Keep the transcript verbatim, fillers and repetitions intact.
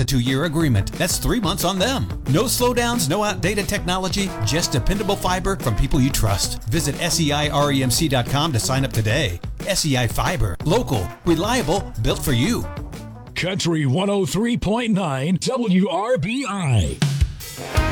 a two-year agreement. That's three months on them. No slowdowns, no outdated technology, just dependable fiber from people you trust. Visit S E I R E M C dot com to sign up today. S E I Fiber. Local, reliable, built for you. Country one oh three point nine W R B I.